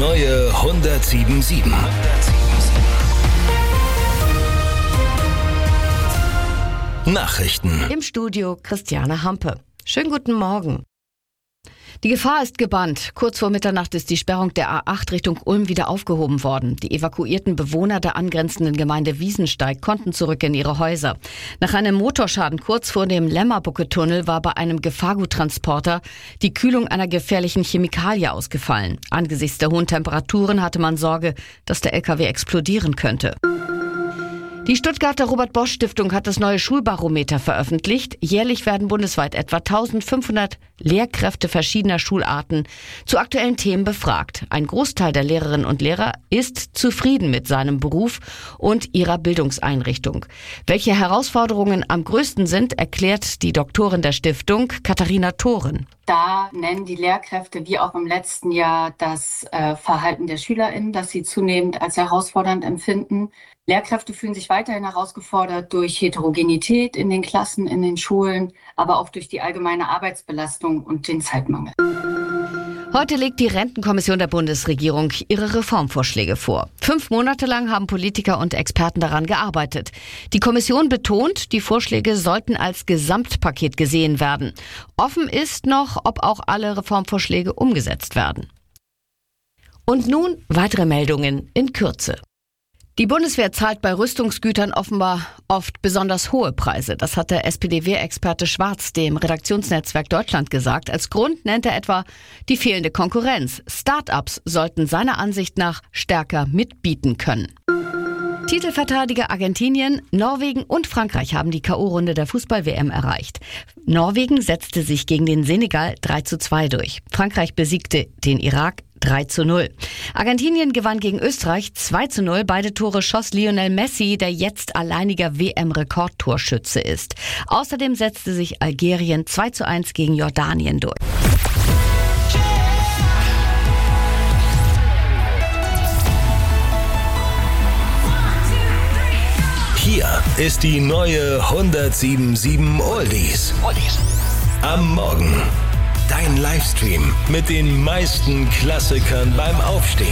neue 107.7. Nachrichten. Im Studio Christiane Hampe. Schönen guten Morgen. Die Gefahr ist gebannt. Kurz vor Mitternacht ist die Sperrung der A8 Richtung Ulm wieder aufgehoben worden. Die evakuierten Bewohner der angrenzenden Gemeinde Wiesensteig konnten zurück in ihre Häuser. Nach einem Motorschaden kurz vor dem Lämmerbucke-Tunnel war bei einem Gefahrguttransporter die Kühlung einer gefährlichen Chemikalie ausgefallen. Angesichts der hohen Temperaturen hatte man Sorge, dass der LKW explodieren könnte. Die Stuttgarter Robert-Bosch-Stiftung hat das neue Schulbarometer veröffentlicht. Jährlich werden bundesweit etwa 1500 Lehrkräfte verschiedener Schularten zu aktuellen Themen befragt. Ein Großteil der Lehrerinnen und Lehrer ist zufrieden mit seinem Beruf und ihrer Bildungseinrichtung. Welche Herausforderungen am größten sind, erklärt die Doktorin der Stiftung, Katharina Thoren. Da nennen die Lehrkräfte wie auch im letzten Jahr das Verhalten der SchülerInnen, das sie zunehmend als herausfordernd empfinden. Lehrkräfte fühlen sich weiterhin herausgefordert durch Heterogenität in den Klassen, in den Schulen, aber auch durch die allgemeine Arbeitsbelastung und den Zeitmangel. Heute legt die Rentenkommission der Bundesregierung ihre Reformvorschläge vor. 5 Monate lang haben Politiker und Experten daran gearbeitet. Die Kommission betont, die Vorschläge sollten als Gesamtpaket gesehen werden. Offen ist noch, ob auch alle Reformvorschläge umgesetzt werden. Und nun weitere Meldungen in Kürze. Die Bundeswehr zahlt bei Rüstungsgütern offenbar oft besonders hohe Preise. Das hat der SPD-Wehrexperte Schwarz dem Redaktionsnetzwerk Deutschland gesagt. Als Grund nennt er etwa die fehlende Konkurrenz. Start-ups sollten seiner Ansicht nach stärker mitbieten können. Titelverteidiger Argentinien, Norwegen und Frankreich haben die K.O.-Runde der Fußball-WM erreicht. Norwegen setzte sich gegen den Senegal 3:2 durch. Frankreich besiegte den Irak 3:0. Argentinien gewann gegen Österreich 2:0. Beide Tore schoss Lionel Messi, der jetzt alleiniger WM-Rekordtorschütze ist. Außerdem setzte sich Algerien 2:1 gegen Jordanien durch. Hier ist die neue 107.7 Oldies. Am Morgen. Dein Livestream mit den meisten Klassikern beim Aufstehen.